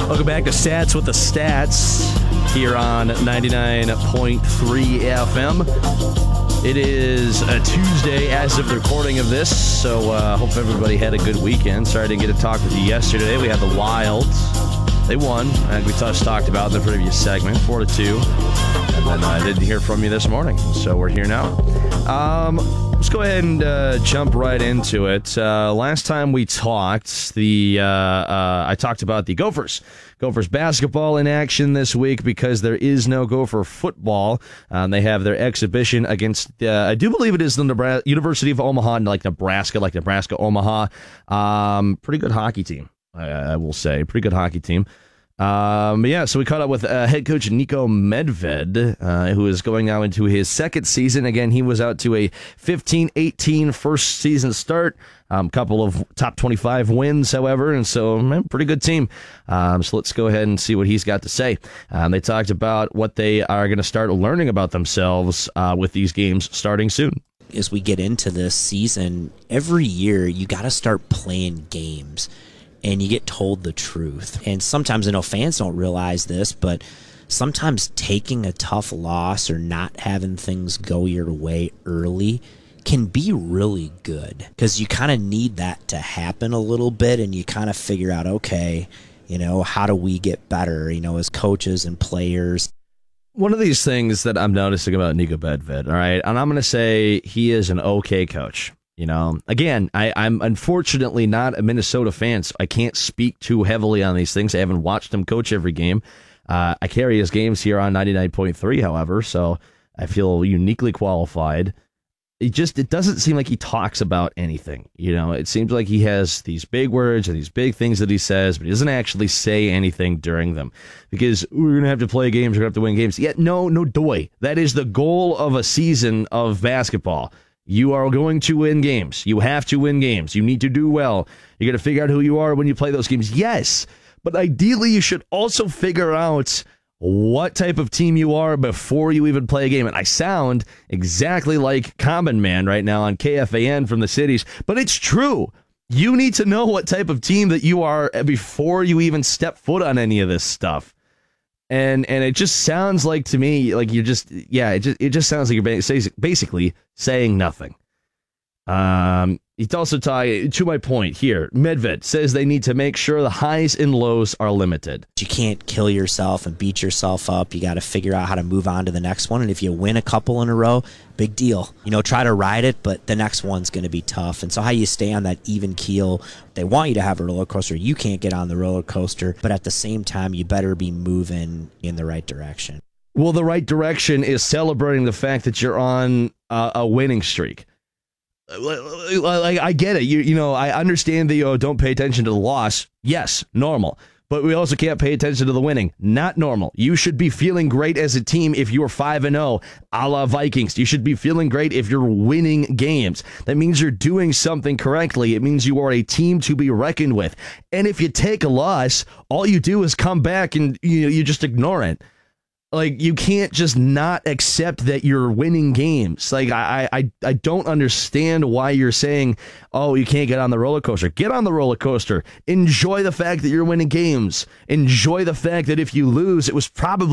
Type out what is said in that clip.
Welcome back to Stats with the Stats here on 99.3 FM. It is a Tuesday as of the recording of this, so hope everybody had a good weekend. Sorry I didn't get to talk with you yesterday. We had the Wilds. They won, and we just talked about in the previous segment, 4-2. And then I didn't hear from you this morning, so we're here now. Let's go ahead and jump right into it. Last time we talked, I talked about the Gophers. Gophers basketball in action this week because there is no Gopher football. They have their exhibition against, I do believe it is the University of Omaha, like Nebraska Omaha. Pretty good hockey team, I will say. Pretty good hockey team. So we caught up with head coach Niko Medved, who is going now into his second season. Again, he was out to a 15-18 first season start. Couple of top 25 wins, however, and so pretty good team. So let's go ahead and see what he's got to say. They talked about what they are going to start learning about themselves with these games starting soon. As we get into this season, every year you got to start playing games. And you get told the truth. And sometimes, I know fans don't realize this, but sometimes taking a tough loss or not having things go your way early can be really good. Because you kind of need that to happen a little bit, and you kind of figure out, okay, how do we get better, as coaches and players. One of these things that I'm noticing about Niko Medved, all right, and I'm going to say he is an okay coach. Again, I'm unfortunately not a Minnesota fan, so I can't speak too heavily on these things. I haven't watched him coach every game. I carry his games here on 99.3, however, so I feel uniquely qualified. It doesn't seem like he talks about anything. It seems like he has these big words and these big things that he says, but he doesn't actually say anything during them. Because we're going to have to play games, we're going to have to win games. Yet, no doy. That is the goal of a season of basketball. You are going to win games. You have to win games. You need to do well. You're going to figure out who you are when you play those games. Yes, but ideally you should also figure out what type of team you are before you even play a game. And I sound exactly like Common Man right now on KFAN from the cities, but it's true. You need to know what type of team that you are before you even step foot on any of this stuff. And it just sounds like to me like it just sounds like you're basically saying nothing. It's also tied to my point here. Medved says they need to make sure the highs and lows are limited. You can't kill yourself and beat yourself up. You got to figure out how to move on to the next one. And if you win a couple in a row, big deal. Try to ride it, but the next one's going to be tough. And so how you stay on that even keel, they want you to have a roller coaster. You can't get on the roller coaster, but at the same time, you better be moving in the right direction. Well, the right direction is celebrating the fact that you're on a winning streak. Like I get it. I understand that don't pay attention to the loss. Yes, normal. But we also can't pay attention to the winning. Not normal. You should be feeling great as a team if you're 5-0, a la Vikings. You should be feeling great if you're winning games. That means you're doing something correctly. It means you are a team to be reckoned with. And if you take a loss, all you do is come back and you just ignore it. Like, you can't just not accept that you're winning games. Like, I don't understand why you're saying, oh, you can't get on the roller coaster. Get on the roller coaster. Enjoy the fact that you're winning games. Enjoy the fact that if you lose, it was probably